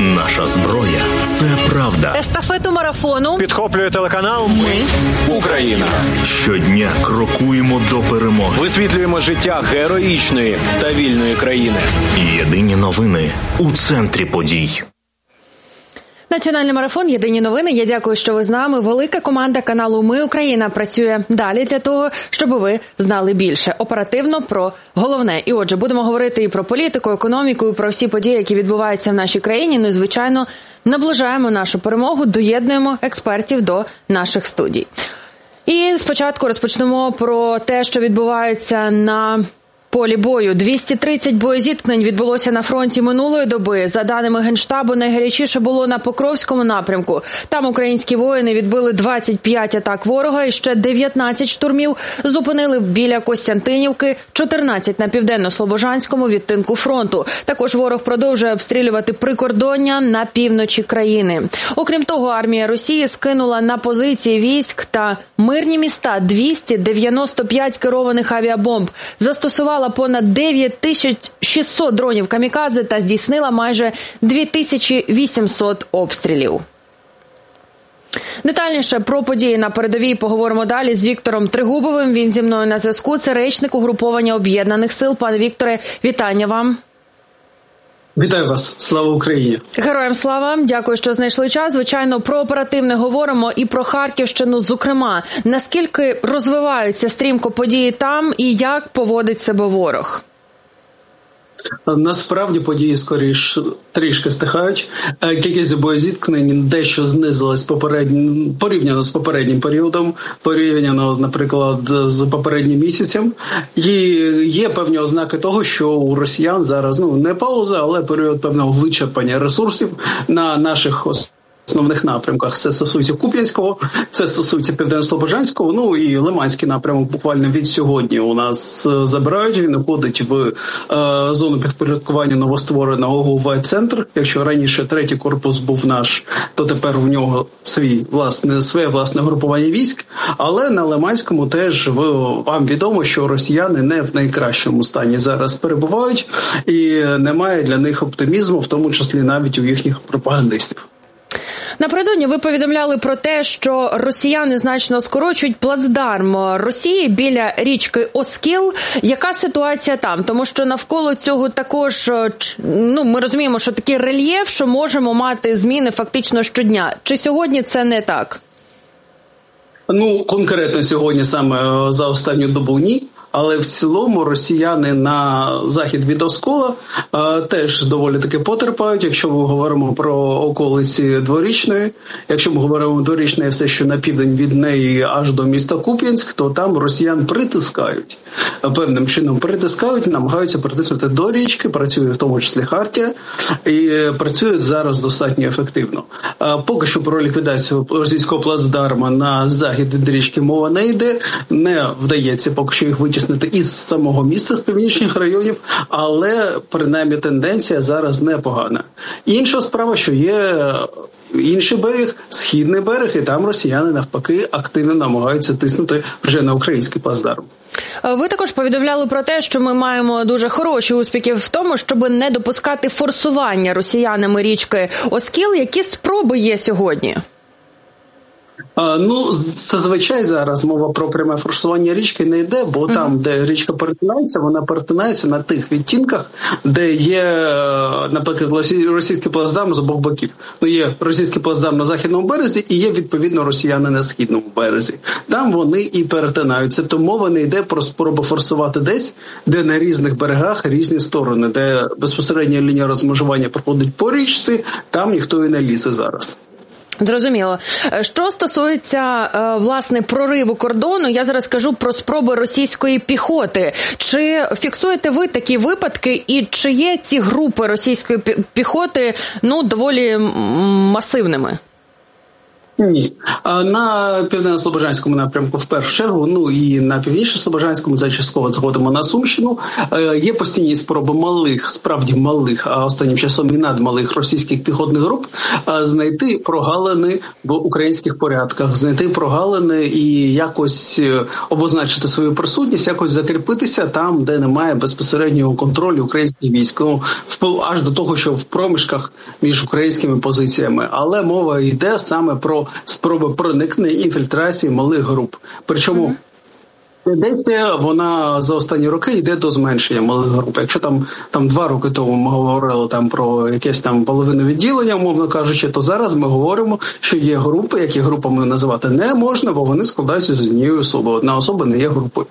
Наша зброя – це правда. Естафету марафону підхоплює телеканал «Ми Україна». Щодня крокуємо до перемоги. Висвітлюємо життя героїчної та вільної країни. Єдині новини у центрі подій. Національний марафон «Єдині новини». Я дякую, що ви з нами. Велика команда каналу «Ми Україна» працює далі для того, щоб ви знали більше оперативно про головне. І отже, будемо говорити і про політику, економіку, і про всі події, які відбуваються в нашій країні. Ну і, звичайно, наближаємо нашу перемогу, доєднуємо експертів до наших студій. І спочатку розпочнемо про те, що відбувається на полі бою. 230 боєзіткнень відбулося на фронті минулої доби. За даними Генштабу, найгарячіше було на Покровському напрямку. Там українські воїни відбили 25 атак ворога і ще 19 штурмів зупинили біля Костянтинівки, 14 на південно-слобожанському відтинку фронту. Також ворог продовжує обстрілювати прикордоння на півночі країни. Окрім того, армія Росії скинула на позиції військ та мирні міста 295 керованих авіабомб. Застосувала понад 9600 дронів камікадзе та здійснила майже 2800 обстрілів. Детальніше про події на передовій поговоримо далі з Віктором Тригубовим. Він зі мною на зв'язку. Це речник угруповання Об'єднаних сил. Пане Вікторе, вітання вам. Вітаю вас. Слава Україні. Героям слава. Дякую, що знайшли час. Звичайно, про оперативне говоримо і про Харківщину, зокрема. Наскільки розвиваються стрімко події там і як поводить себе ворог? Насправді події скоріше трішки стихають. Кількість боєзіткнень дещо знизилась порівняно з попереднім періодом, порівняно, наприклад, з попереднім місяцем. І є певні ознаки того, що у росіян зараз, не пауза, але період певного вичерпання ресурсів на наших основних напрямках. Це стосується Куп'янського, це стосується Південно-Слобожанського, і Лиманський напрямок буквально від сьогодні у нас забирають. Він входить в зону підпорядкування новоствореного ГУВ-центр. Якщо раніше третій корпус був наш, то тепер в нього своє власне групування військ. Але на Лиманському теж вам відомо, що росіяни не в найкращому стані зараз перебувають і немає для них оптимізму, в тому числі навіть у їхніх пропагандистів. Напередодні ви повідомляли про те, що росіяни значно скорочують плацдарм Росії біля річки Оскіл. Яка ситуація там? Тому що навколо цього також, ми розуміємо, що такий рельєф, що можемо мати зміни фактично щодня. Чи сьогодні це не так? Конкретно сьогодні саме за останню добу ні. Але в цілому росіяни на захід від Оскола теж доволі таки потерпають, якщо ми говоримо про околиці Дворічної. Якщо ми говоримо Дворічної, все, що на південь від неї аж до міста Куп'янськ, то там росіян притискають. Певним чином притискають, намагаються притиснути до річки, працює в тому числі Хартія, і працюють зараз достатньо ефективно. Поки що про ліквідацію російського плацдарма на захід від річки мова не йде, не вдається поки що їх витіснити із самого місця, з північних районів, але принаймні тенденція зараз непогана. Інша справа, що є інший берег, східний берег, і там росіяни навпаки активно намагаються тиснути вже на український плацдарм. Ви також повідомляли про те, що ми маємо дуже хороші успіхи в тому, щоб не допускати форсування росіянами річки Оскіл. Які спроби є сьогодні? Зазвичай зараз мова про пряме форсування річки не йде, бо там, де річка перетинається, вона перетинається на тих відтінках, де є, наприклад, російський плацдарм з обох боків. Є російський плацдарм на західному березі і є, відповідно, росіяни на східному березі. Там вони і перетинаються. Тобто мова не йде про спробу форсувати десь, де на різних берегах різні сторони, де безпосередня лінія розмежування проходить по річці, там ніхто і не лізе зараз. Зрозуміло. Що стосується, власне, прориву кордону, я зараз кажу про спроби російської піхоти. Чи фіксуєте ви такі випадки і чи є ці групи російської піхоти, доволі масивними? Ні. На Південно-Слобожанському напрямку в першу чергу, ну і на Північно-Слобожанському, це частково згодимо на Сумщину, є постійні спроби малих, справді малих, а останнім часом і надмалих російських піхотних груп знайти прогалини в українських порядках, знайти прогалини і якось обозначити свою присутність, якось закріпитися там, де немає безпосереднього контролю українських військ. Ну, аж до того, що в проміжках між українськими позиціями. Але мова йде саме про спроби проникнення і інфільтрації малих груп. Причому тенденція, вона за останні роки йде до зменшення малих груп. Якщо там 2 роки тому ми говорили там про якесь там половину відділення, умовно кажучи, то зараз ми говоримо, що є групи, які групами називати не можна, бо вони складаються з однієї особи. Одна особа не є групою.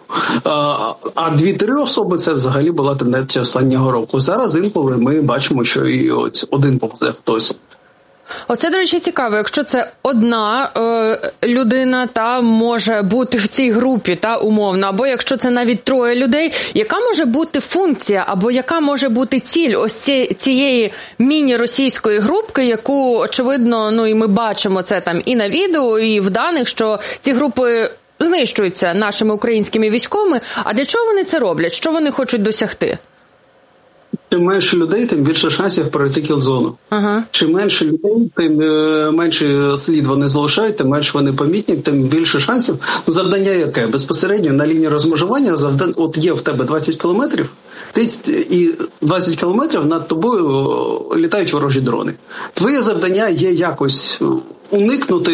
А 2-3 особи – це взагалі була тенденція останнього року. Зараз інколи ми бачимо, що і ось один повзе хтось. Оце, до речі, цікаво. Якщо це одна людина, та може бути в цій групі, та умовно, або якщо це навіть 3 людей, яка може бути функція, або яка може бути ціль ось цієї міні-російської групки, яку, очевидно, ну і ми бачимо це там і на відео, і в даних, що ці групи знищуються нашими українськими військовими. А для чого вони це роблять? Що вони хочуть досягти? Чим менше людей, тим більше шансів пройти кілзону. Ага. Чим менше людей, тим менше слід вони залишають, тим менше вони помітні, тим більше шансів. Ну, завдання яке? Безпосередньо на лінії розмежування от є в тебе 20 кілометрів, і 20 кілометрів над тобою літають ворожі дрони. Твоє завдання є якось уникнути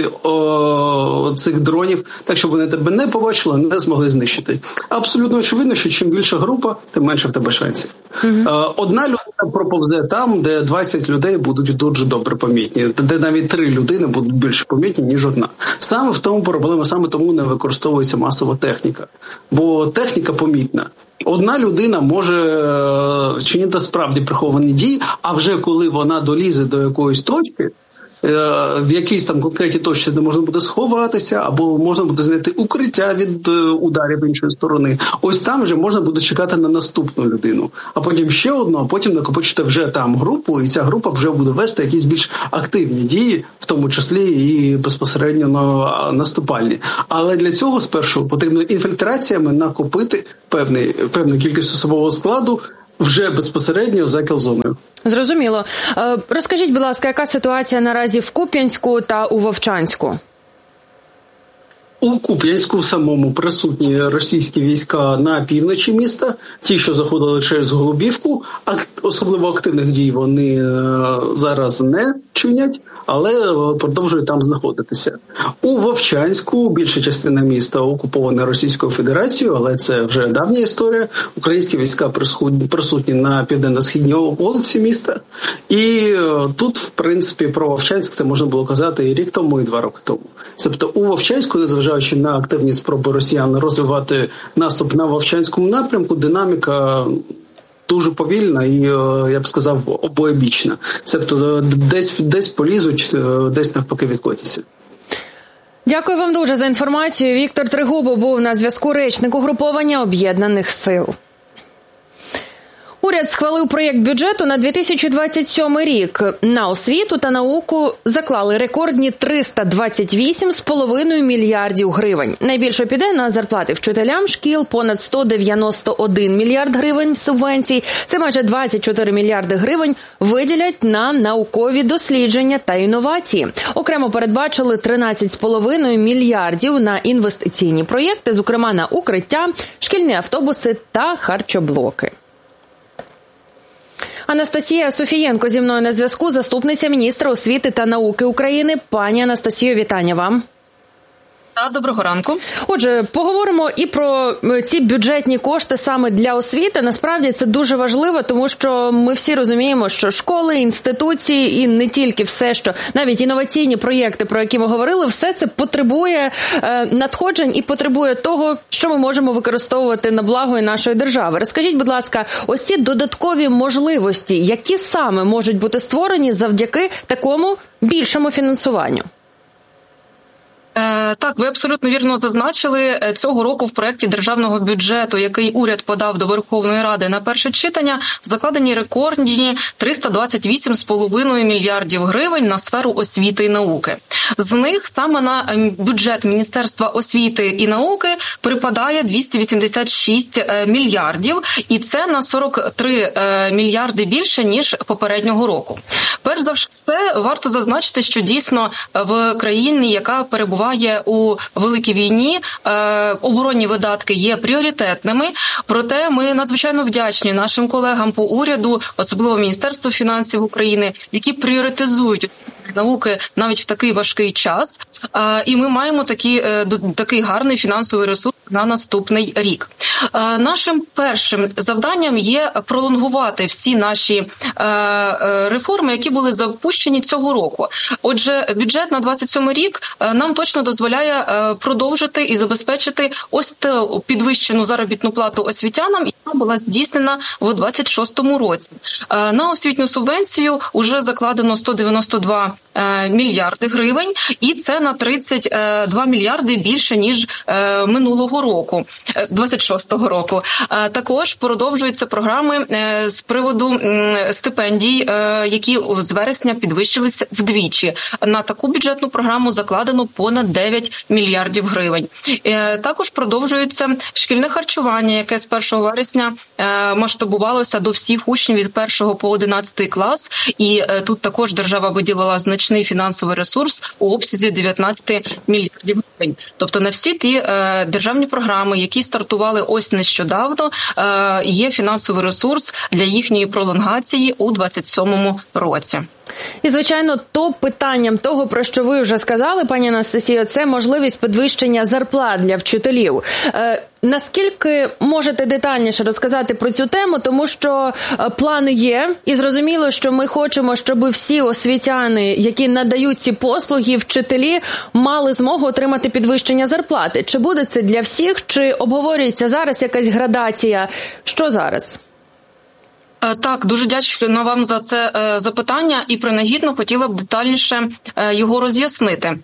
цих дронів, так, щоб вони тебе не побачили, не змогли знищити. Абсолютно очевидно, що чим більша група, тим менше в тебе шансів. Одна людина проповзе там, де 20 людей будуть дуже добре помітні, де навіть 3 людини будуть більше помітні, ніж одна. Саме в тому проблема, саме тому не використовується масова техніка. Бо техніка помітна. Одна людина може чинити справді приховані дії, а вже коли вона долізе до якоїсь точки, в якійсь там конкретній точці, де можна буде сховатися, або можна буде знайти укриття від ударів іншої сторони. Ось там вже можна буде чекати на наступну людину. А потім ще одну, а потім накопичити вже там групу, і ця група вже буде вести якісь більш активні дії, в тому числі і безпосередньо наступальні. Але для цього спершу потрібно інфільтраціями накопити певну кількість особового складу вже безпосередньо за кілзоною. Зрозуміло. Розкажіть, будь ласка, яка ситуація наразі в Куп'янську та у Вовчанську? У Куп'янську самому присутні російські війська на півночі міста, ті, що заходили через Голубівку. Особливо активних дій вони зараз не чинять, але продовжують там знаходитися. У Вовчанську більша частина міста окупована Російською Федерацією, але це вже давня історія. Українські війська присутні на південно-східній околиці міста. І тут, в принципі, про Вовчанськ це можна було казати і рік тому, і 2 роки тому. Тобто у Вовчанську, незважаючи на активні спроби росіян розвивати наступ на Вовчанському напрямку, динаміка дуже повільна і, я б сказав, обоєбічна. Тобто десь полізуть, десь навпаки відкотяться. Дякую вам дуже за інформацію. Віктор Трегубов був на зв'язку, речник угруповання Об'єднаних сил. Уряд схвалив проєкт бюджету на 2027 рік. На освіту та науку заклали рекордні 328,5 мільярдів гривень. Найбільше піде на зарплати вчителям шкіл, понад 191 мільярд гривень субвенцій. Це майже 24 мільярди гривень виділять на наукові дослідження та інновації. Окремо передбачили 13,5 мільярдів на інвестиційні проєкти, зокрема на укриття, шкільні автобуси та харчоблоки. Анастасія Софієнко зі мною на зв'язку, заступниця міністра освіти та науки України. Пані Анастасію, вітання вам. Доброго ранку. Отже, поговоримо і про ці бюджетні кошти саме для освіти. Насправді це дуже важливо, тому що ми всі розуміємо, що школи, інституції і не тільки все, що навіть інноваційні проєкти, про які ми говорили, все це потребує надходжень і потребує того, що ми можемо використовувати на благо нашої держави. Розкажіть, будь ласка, ось ці додаткові можливості, які саме можуть бути створені завдяки такому більшому фінансуванню? Так, ви абсолютно вірно зазначили. Цього року в проєкті державного бюджету, який уряд подав до Верховної Ради на перше читання, закладені рекордні 328,5 мільярдів гривень на сферу освіти і науки. З них саме на бюджет Міністерства освіти і науки припадає 286 мільярдів, і це на 43 мільярди більше, ніж попереднього року. Перш за все, варто зазначити, що дійсно в країні, яка перебуває у великій війні, оборонні видатки є пріоритетними, проте ми надзвичайно вдячні нашим колегам по уряду, особливо Міністерству фінансів України, які пріоритизують науки навіть в такий важкий час, і ми маємо такий гарний фінансовий ресурс на наступний рік. Нашим першим завданням є пролонгувати всі наші реформи, які були запущені цього року. Отже, бюджет на 27 рік нам точно дозволяє продовжити і забезпечити ось ту підвищену заробітну плату освітянам, яка була здійснена в 26-му році. На освітню субвенцію вже закладено 192 мільярди гривень, і це на 32 мільярди більше, ніж минулого року, 26-го року. Також продовжуються програми з приводу стипендій, які з вересня підвищилися вдвічі. На таку бюджетну програму закладено понад 9 мільярдів гривень. Також продовжується шкільне харчування, яке з 1 вересня масштабувалося до всіх учнів від 1 по 11 клас, і тут також держава виділила значний фінансовий ресурс у обсязі 19 мільярдів гривень. Тобто на всі ті державні програми, які стартували ось нещодавно, є фінансовий ресурс для їхньої пролонгації у 27-му році. І, звичайно, топ-питанням того, про що ви вже сказали, пані Анастасіо, це можливість підвищення зарплат для вчителів. Наскільки можете детальніше розказати про цю тему, тому що плани є, і зрозуміло, що ми хочемо, щоб всі освітяни, які надають ці послуги, вчителі, мали змогу отримати підвищення зарплати. Чи буде це для всіх, чи обговорюється зараз якась градація? Що зараз? Так, дуже дякую вам за це запитання і принагідно хотіла б детальніше його роз'яснити.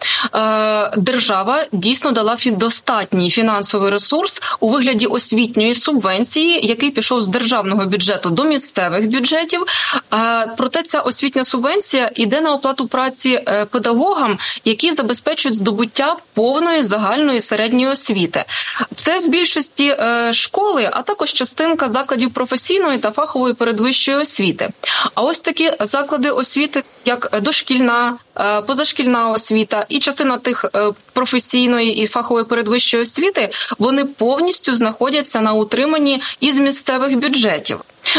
Держава дійсно дала достатній фінансовий ресурс у вигляді освітньої субвенції, який пішов з державного бюджету до місцевих бюджетів. Проте ця освітня субвенція йде на оплату праці педагогам, які забезпечують здобуття повної загальної середньої освіти. Це в більшості школи, а також частинка закладів професійної та фахової передвищої освіти. А ось такі заклади освіти, як дошкільна, позашкільна освіта і частина тих професійної і фахової передвищої освіти, вони повністю знаходяться на утриманні із місцевих бюджетів.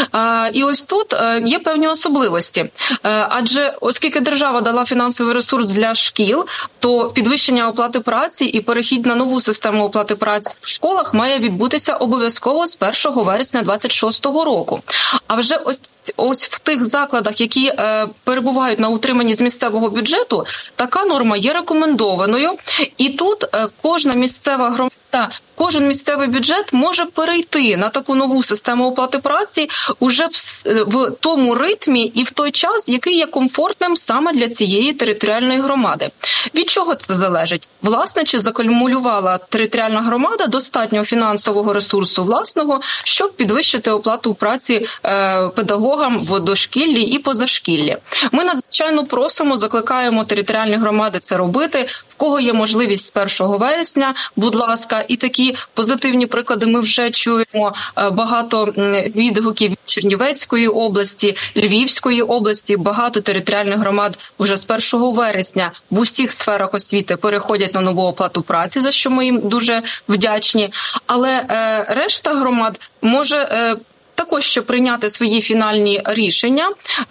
І ось тут є певні особливості. Адже оскільки держава дала фінансовий ресурс для шкіл, то підвищення оплати праці і перехід на нову систему оплати праці в школах має відбутися обов'язково з 1 вересня 2026 року. А вже ось в тих закладах, які перебувають на утриманні з місцевого бюджету, така норма є рекомендованою. І тут кожна місцева громада, кожен місцевий бюджет може перейти на таку нову систему оплати праці уже в тому ритмі і в той час, який є комфортним саме для цієї територіальної громади. Від чого це залежить? Власне, чи закумулювала територіальна громада достатньо фінансового ресурсу власного, щоб підвищити оплату праці педагогам в дошкіллі і позашкіллі. Ми надзвичайно просимо, закликаємо територіальні громади це робити. В кого є можливість з 1 вересня, будь ласка, і такі позитивні приклади ми вже чуємо. Багато відгуків від Чернівецької області, Львівської області, багато територіальних громад вже з 1 вересня в усіх сферах освіти переходять на нову оплату праці, за що ми їм дуже вдячні. Але решта громад може також, щоб прийняти свої фінальні рішення.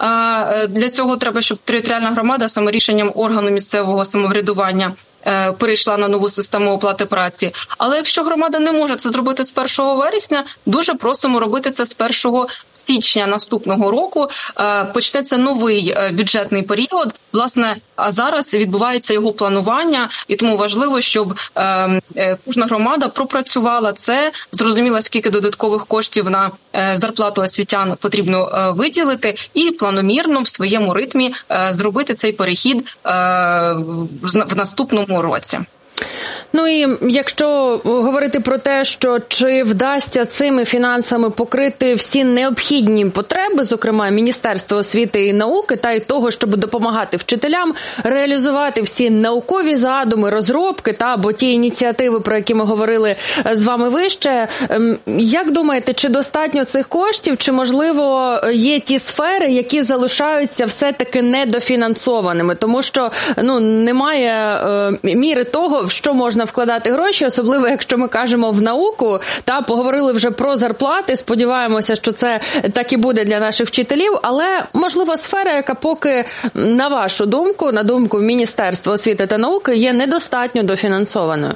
Для цього треба, щоб територіальна громада саме рішенням органу місцевого самоврядування перейшла на нову систему оплати праці. Але якщо громада не може це зробити з 1 вересня, дуже просимо робити це з 1 січня наступного року. Почнеться новий бюджетний період. Власне, а зараз відбувається його планування, і тому важливо, щоб кожна громада пропрацювала це, зрозуміла, скільки додаткових коштів на зарплату освітян потрібно виділити, і планомірно в своєму ритмі зробити цей перехід в наступному році. Ну і якщо говорити про те, що чи вдасться цими фінансами покрити всі необхідні потреби, зокрема Міністерства освіти і науки, та й того, щоб допомагати вчителям реалізувати всі наукові задуми, розробки або ті ініціативи, про які ми говорили з вами вище, як думаєте, чи достатньо цих коштів, чи, можливо, є ті сфери, які залишаються все-таки недофінансованими, тому що немає міри того, в що можна вкладати гроші, особливо якщо ми кажемо в науку, поговорили вже про зарплати, сподіваємося, що це так і буде для наших вчителів, але, можливо, сфера, яка поки, на вашу думку, на думку Міністерства освіти та науки, є недостатньо дофінансованою.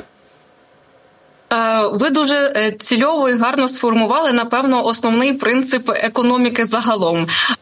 Ви дуже цільово і гарно сформували, напевно, основний принцип економіки загалом.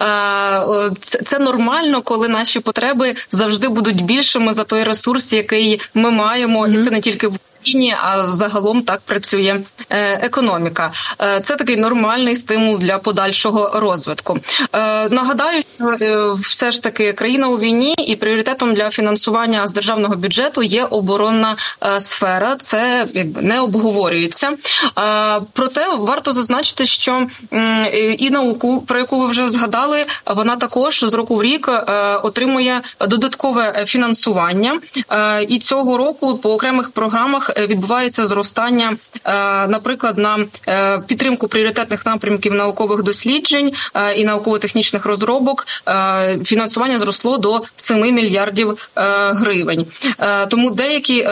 Це нормально, коли наші потреби завжди будуть більшими за той ресурс, який ми маємо, і це не тільки в Україні, а загалом так працює економіка. Це такий нормальний стимул для подальшого розвитку. Нагадаю, що все ж таки країна у війні, і пріоритетом для фінансування з державного бюджету є оборонна сфера. Це не обговорюється. Проте варто зазначити, що і науку, про яку ви вже згадали, вона також з року в рік отримує додаткове фінансування. І цього року по окремих програмах відбувається зростання, наприклад, на підтримку пріоритетних напрямків наукових досліджень і науково-технічних розробок. Фінансування зросло до 7 мільярдів гривень. Тому деякі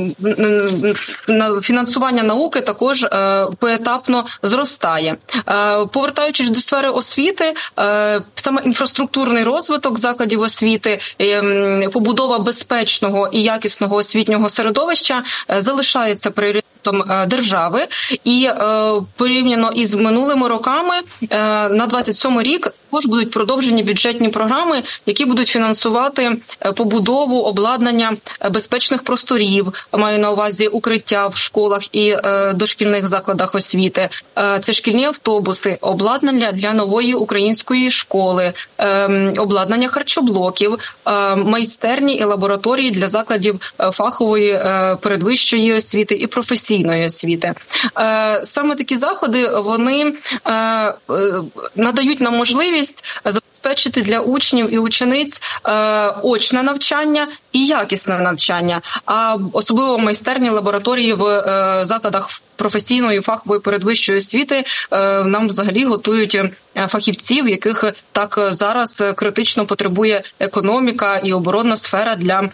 фінансування науки також поетапно зростає. Повертаючись до сфери освіти, саме інфраструктурний розвиток закладів освіти, побудова безпечного і якісного освітнього середовища залишається пріоритетом держави, і порівняно із минулими роками на 27 рік також будуть продовжені бюджетні програми, які будуть фінансувати побудову, обладнання безпечних просторів, маю на увазі укриття в школах і дошкільних закладах освіти. Це шкільні автобуси, обладнання для нової української школи, обладнання харчоблоків, майстерні і лабораторії для закладів фахової передвищої освіти і професійної освіти. Саме такі заходи, вони надають нам можливість забезпечити для учнів і учениць очне навчання і якісне навчання, а особливо майстерні лабораторії в закладах професійної фахової передвищої освіти нам взагалі готують фахівців, яких так зараз критично потребує економіка і оборонна сфера для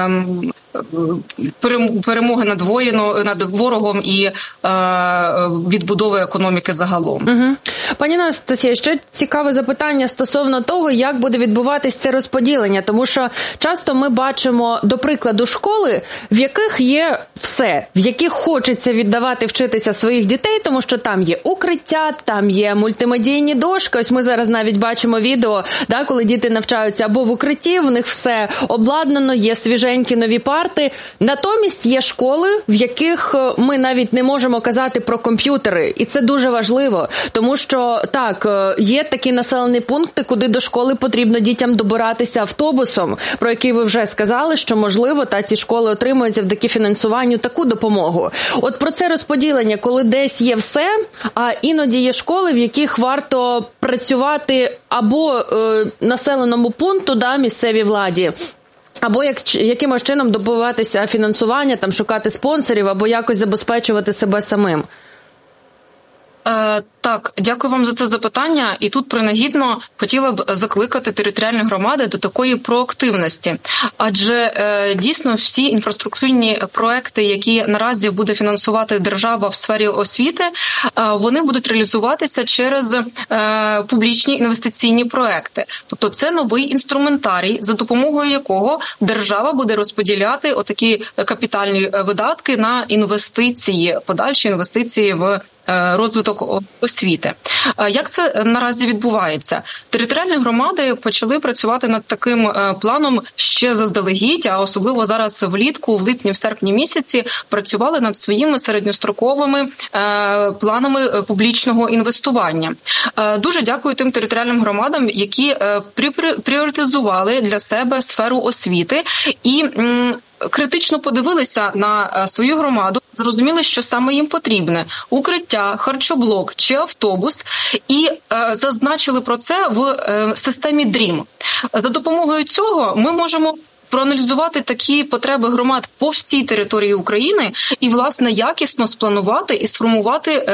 перемоги над ворогом і відбудови економіки загалом. Угу. Пані Анастасія, ще цікаве запитання стосовно того, як буде відбуватись це розподілення, тому що часто ми бачимо, до прикладу, школи, в яких є все, в яких хочеться віддавати вчитися своїх дітей, тому що там є укриття, там є мультимедійні дошки. Ось ми зараз навіть бачимо відео, коли діти навчаються або в укритті, в них все обладнано, є свіженькі нові парти. Натомість є школи, в яких ми навіть не можемо казати про комп'ютери. І це дуже важливо, тому що, так, є такі населені пункти, куди до школи потрібно дітям добиратися автобусом, про який ви вже сказали, що, можливо, ці школи отримують завдяки фінансуванню таку допомогу. От про це розподілення, коли десь є все, а іноді є школи, в яких варто працювати або населеному пункту, місцевій владі, або якимось чином добиватися фінансування, шукати спонсорів, або якось забезпечувати себе самим. Так, дякую вам за це запитання. І тут принагідно хотіла б закликати територіальні громади до такої проактивності. Адже дійсно всі інфраструктурні проекти, які наразі буде фінансувати держава в сфері освіти, вони будуть реалізуватися через публічні інвестиційні проекти. Тобто це новий інструментарій, за допомогою якого держава буде розподіляти отакі капітальні видатки на інвестиції, подальші інвестиції в розвиток освіти. Як це наразі відбувається? Територіальні громади почали працювати над таким планом ще заздалегідь, а особливо зараз влітку, в липні, в серпні місяці працювали над своїми середньостроковими планами публічного інвестування. Дуже дякую тим територіальним громадам, які пріоритизували для себе сферу освіти і критично подивилися на свою громаду, зрозуміли, що саме їм потрібне – укриття, харчоблок чи автобус, і зазначили про це в системі DREAM. За допомогою цього ми можемо проаналізувати такі потреби громад по всій території України і, власне, якісно спланувати і сформувати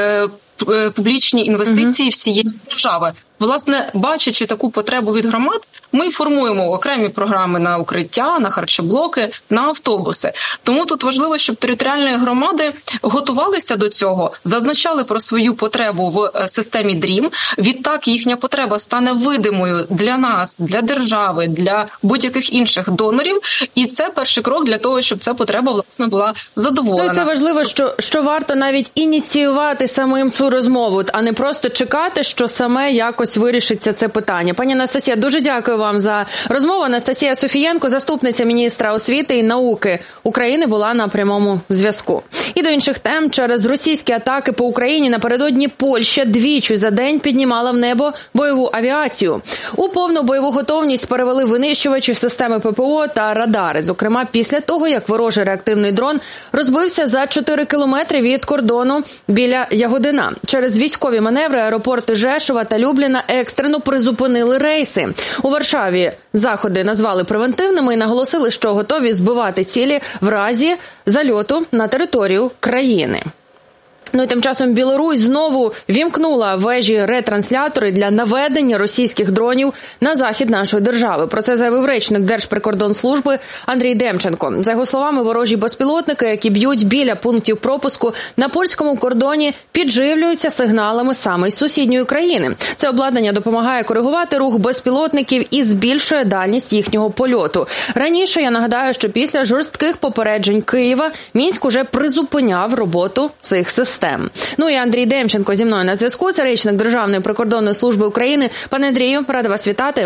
публічні інвестиції всієї держави. Власне, бачачи таку потребу від громад, ми формуємо окремі програми на укриття, на харчоблоки, на автобуси. Тому тут важливо, щоб територіальні громади готувалися до цього, зазначали про свою потребу в системі DREAM. Відтак їхня потреба стане видимою для нас, для держави, для будь-яких інших донорів. І це перший крок для того, щоб ця потреба, власне, була задоволена. Ну, це важливо, що варто навіть ініціювати самим цю розмову, а не просто чекати, що саме якось вирішиться це питання. Пані Анастасія, дуже дякую вам за розмову. Анастасія Софієнко, заступниця міністра освіти і науки України, була на прямому зв'язку. І до інших тем. Через російські атаки по Україні напередодні Польща двічі за день піднімала в небо бойову авіацію. У повну бойову готовність перевели винищувачі, системи ППО та радари. Зокрема, після того, як ворожий реактивний дрон розбився за 4 кілометри від кордону біля Ягодина. Через військові маневри аеропорти Жешова та Любліна екстрено призупинили рейси. У Варшаві заходи назвали превентивними і наголосили, що готові збивати цілі в разі зальоту на територію країни. Ну і тим часом Білорусь знову вімкнула вежі-ретранслятори для наведення російських дронів на захід нашої держави. Про це заявив речник Держприкордонслужби Андрій Демченко. За його словами, ворожі безпілотники, які б'ють біля пунктів пропуску на польському кордоні, підживлюються сигналами саме із сусідньої країни. Це обладнання допомагає коригувати рух безпілотників і збільшує дальність їхнього польоту. Раніше, я нагадаю, що після жорстких попереджень Києва Мінськ уже призупиняв роботу цих систем. Ну і Андрій Демченко зі мною на зв'язку. Це речник Державної прикордонної служби України. Пане Андрію, рада вас вітати.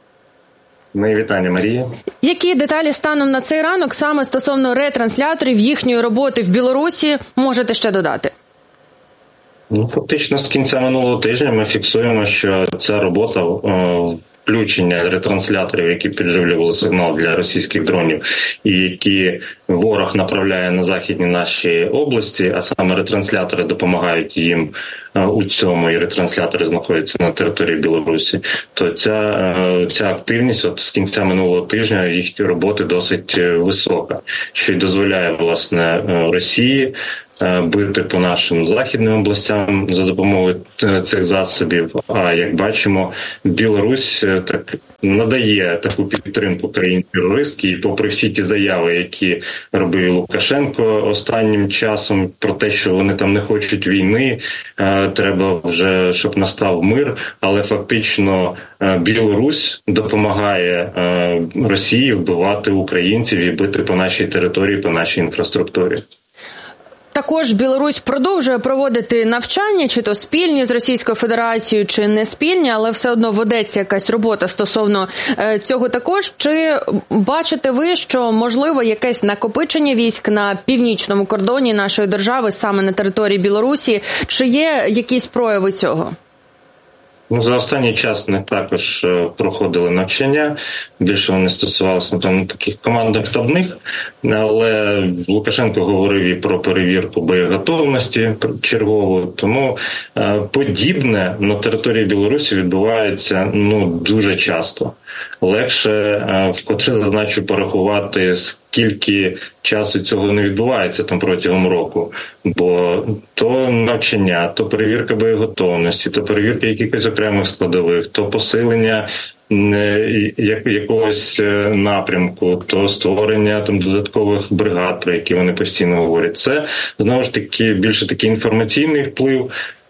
Мої вітання, Марія. Які деталі станом на цей ранок саме стосовно ретрансляторів, їхньої роботи в Білорусі можете ще додати? Ну, фактично, з кінця минулого тижня ми фіксуємо, що ця робота включення ретрансляторів, які підживлювали сигнал для російських дронів, і які ворог направляє на західні наші області, а саме ретранслятори допомагають їм у цьому, і ретранслятори знаходяться на території Білорусі, то ця активність от з кінця минулого тижня їхні роботи досить висока, що й дозволяє, власне, Росії бити по нашим західним областям за допомогою цих засобів. А як бачимо, Білорусь так надає таку підтримку країн-терористки, і попри всі ті заяви, які робив Лукашенко останнім часом про те, що вони там не хочуть війни, треба вже, щоб настав мир, але фактично Білорусь допомагає Росії вбивати українців і бити по нашій території, по нашій інфраструктурі. Також Білорусь продовжує проводити навчання, чи то спільні з Російською Федерацією, чи не спільні, але все одно ведеться якась робота стосовно цього також. Чи бачите ви, що можливо якесь накопичення військ на північному кордоні нашої держави, саме на території Білорусі? Чи є якісь прояви цього? Ну, за останній час вони також проходили навчання, більше вони стосувалися, напевно, таких командно-штабних, але Лукашенко говорив і про перевірку боєготовності чергову, тому подібне на території Білорусі відбувається дуже часто. Легше, вкотре зазначу, порахувати, скільки часу цього не відбувається там протягом року, бо то навчання, то перевірка боєготовності, то перевірка якихось окремих складових, то посилення якогось напрямку, то створення там додаткових бригад, про які вони постійно говорять. Це, знову ж таки, більше такий інформаційний вплив,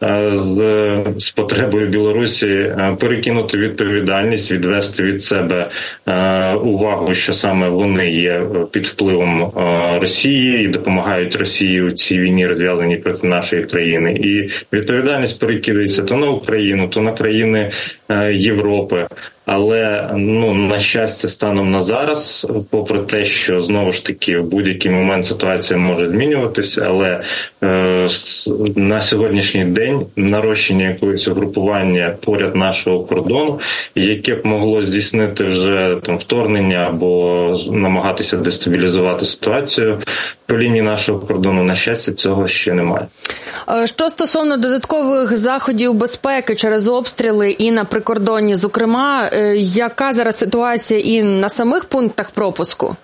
з потребою Білорусі перекинути відповідальність, відвести від себе увагу, що саме вони є під впливом Росії і допомагають Росії у цій війні, розв'язаній проти нашої країни. І відповідальність перекидається то на Україну, то на країни Європи. Але, на щастя, станом на зараз, попри те, що, знову ж таки, в будь-який момент ситуація може змінюватися, але на сьогоднішній день нарощення якогось угрупування поряд нашого кордону, яке б могло здійснити вже вторгнення або намагатися дестабілізувати ситуацію по лінії нашого кордону, на щастя, цього ще немає. Що стосовно додаткових заходів безпеки через обстріли і на прикордонні, зокрема, яка зараз ситуація і на самих пунктах пропуску?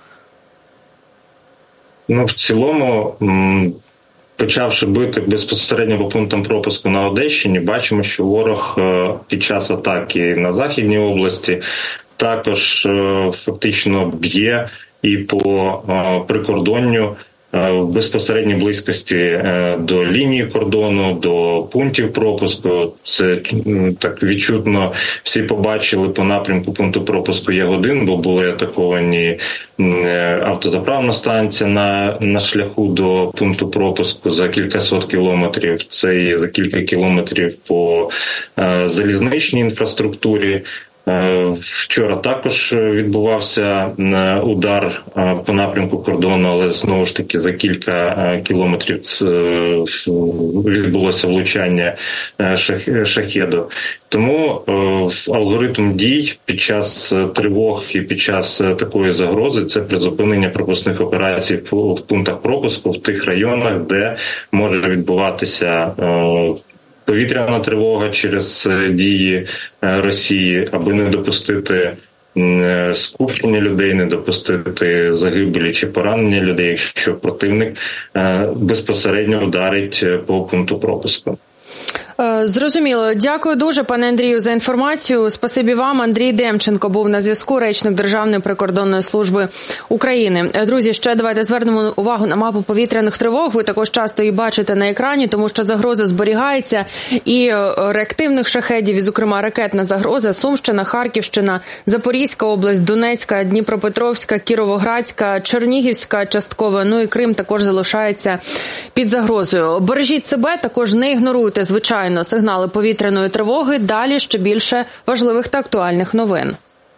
В цілому, почавши бити безпосередньо по пунктам пропуску на Одещині, бачимо, що ворог під час атаки на Західній області також фактично б'є і по прикордонню в безпосередній близькості до лінії кордону, до пунктів пропуску. Це так відчутно всі побачили по напрямку пункту пропуску Ягодин, бо були атаковані автозаправна станція на шляху до пункту пропуску за кількасот кілометрів. Це і за кілька кілометрів по залізничній інфраструктурі. Вчора також відбувався удар по напрямку кордону, але знову ж таки за кілька кілометрів відбулося влучання шахеду. Тому алгоритм дій під час тривог і під час такої загрози – це призупинення пропускних операцій в пунктах пропуску в тих районах, де може відбуватися повітряна тривога через дії Росії, аби не допустити скупчення людей, не допустити загибелі чи поранення людей, якщо противник безпосередньо вдарить по пункту пропуску. Зрозуміло. Дякую дуже, пане Андрію, за інформацію. Спасибі вам. Андрій Демченко був на зв'язку, речник Державної прикордонної служби України. Друзі, ще давайте звернемо увагу на мапу повітряних тривог. Ви також часто її бачите на екрані, тому що загроза зберігається. І реактивних шахедів, і, зокрема, ракетна загроза. Сумщина, Харківщина, Запорізька область, Донецька, Дніпропетровська, Кіровоградська, Чернігівська частково, і Крим також залишається під загрозою. Бережіть себе, також не ігноруйте, звичайно, сигнали повітряної тривоги. Далі ще більше важливих та актуальних новин.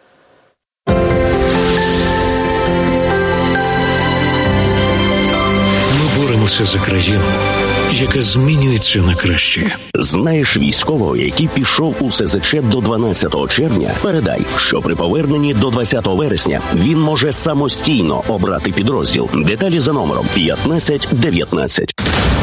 Ми боремося за країну, яка змінюється на краще. Знаєш військового, який пішов у СЗЧ до 12 червня? Передай, що при поверненні до 20 вересня він може самостійно обрати підрозділ. Деталі за номером 1519.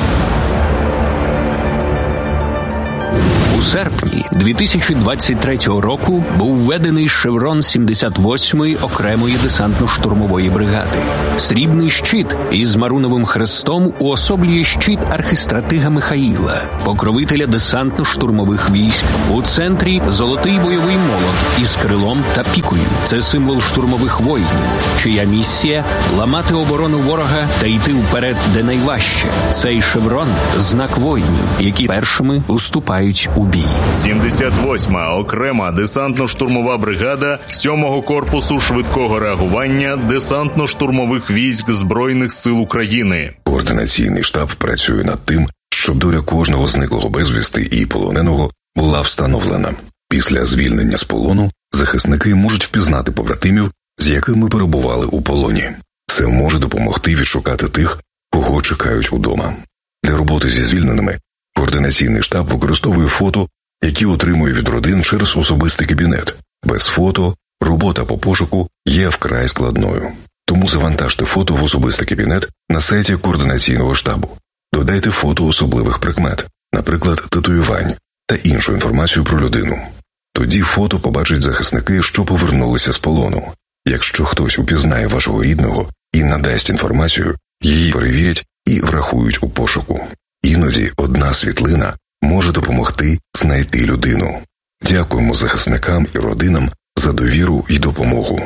У серпні 2023 року був введений шеврон 78-ї окремої десантно-штурмової бригади. Срібний щит із маруновим хрестом уособлює щит архистратига Михаїла, покровителя десантно-штурмових військ. У центрі золотий бойовий молот із крилом та пікою. Це символ штурмових воїнів, чия місія – ламати оборону ворога та йти вперед, де найважче. Цей шеврон – знак воїнів, які першими уступають у бій. 78-ма окрема десантно-штурмова бригада 7-го корпусу швидкого реагування десантно-штурмових військ Збройних сил України. Координаційний штаб працює над тим, щоб доля кожного зниклого безвісти і полоненого була встановлена. Після звільнення з полону захисники можуть впізнати побратимів, з якими перебували у полоні. Це може допомогти відшукати тих, кого чекають удома. Для роботи зі звільненими координаційний штаб використовує фото, які отримує від родин через особистий кабінет. Без фото робота по пошуку є вкрай складною. Тому завантажте фото в особистий кабінет на сайті координаційного штабу. Додайте фото особливих прикмет, наприклад, татуювань та іншу інформацію про людину. Тоді фото побачать захисники, що повернулися з полону. Якщо хтось упізнає вашого рідного і надасть інформацію, її перевірять і врахують у пошуку. Іноді одна світлина може допомогти знайти людину. Дякуємо захисникам і родинам за довіру і допомогу.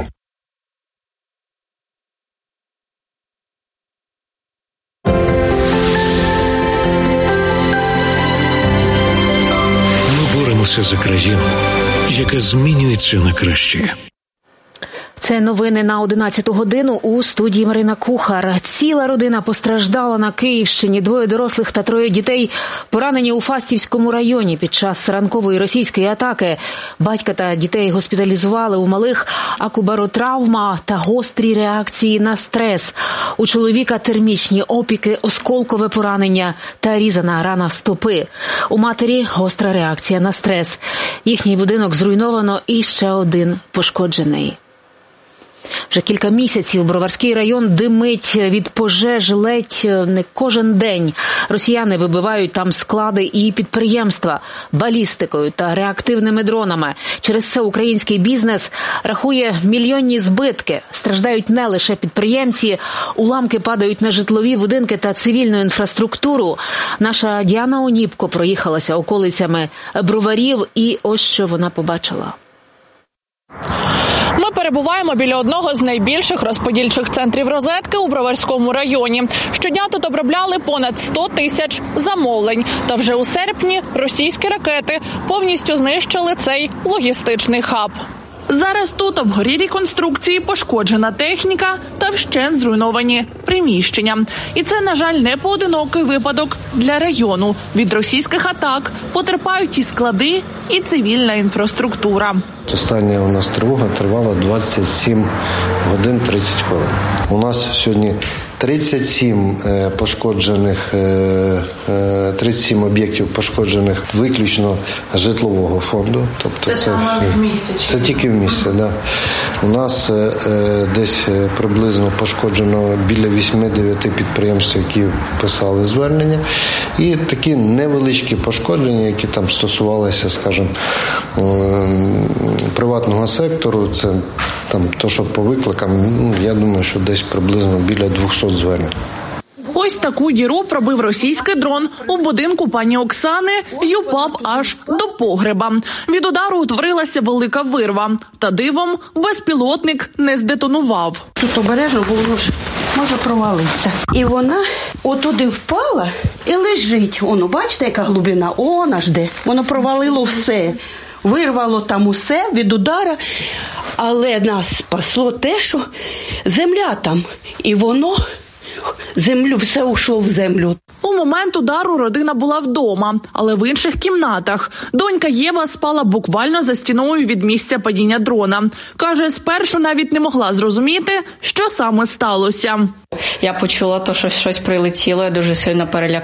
Ми боремося за країну, яка змінюється на краще. Це новини на 11 годину у студії Марина Кухар. Ціла родина постраждала на Київщині. 2 дорослих та 3 дітей поранені у Фастівському районі під час ранкової російської атаки. Батька та дітей госпіталізували. У малих акубаротравма та гострі реакції на стрес. У чоловіка термічні опіки, осколкове поранення та різана рана стопи. У матері гостра реакція на стрес. Їхній будинок зруйновано і ще один пошкоджений. Вже кілька місяців Броварський район димить від пожеж ледь не кожен день. Росіяни вибивають там склади і підприємства балістикою та реактивними дронами. Через це український бізнес рахує мільйонні збитки. Страждають не лише підприємці, уламки падають на житлові будинки та цивільну інфраструктуру. Наша Діана Оніпко проїхалася околицями Броварів і ось що вона побачила. Ми перебуваємо біля одного з найбільших розподільчих центрів розетки у Броварському районі. Щодня тут обробляли понад 100 тисяч замовлень. Та вже у серпні російські ракети повністю знищили цей логістичний хаб. Зараз тут обгорілі конструкції, пошкоджена техніка та вщент зруйновані приміщення. І це, на жаль, не поодинокий випадок для району. Від російських атак потерпають і склади, і цивільна інфраструктура. Остання у нас тривога тривала 27 годин 30 хвилин. У нас сьогодні 37 пошкоджених, 37 об'єктів пошкоджених виключно житлового фонду. Тобто це саме в місті? Це тільки в місті, так. Да. У нас десь приблизно пошкоджено біля 8-9 підприємств, які писали звернення. І такі невеличкі пошкодження, які там стосувалися, скажімо, приватного сектору. Це там то, що по викликам, я думаю, що десь приблизно біля 200 звернень. Ось таку діру пробив російський дрон у будинку пані Оксани й упав аж до погреба. Від удару утворилася велика вирва. Та дивом безпілотник не здетонував. Тут обережно, бо воно ж може провалитися. І вона отуди впала і лежить. Воно, бачите, яка глибина? Вона ж де. Воно провалило все. Вирвало там усе від удара, але нас спасло те, що земля там. І воно, все ушло в землю. У момент удару родина була вдома, але в інших кімнатах. Донька Єва спала буквально за стіною від місця падіння дрона. Каже, спершу навіть не могла зрозуміти, що саме сталося. Я почула, що щось прилетіло, я дуже сильно перелякалася.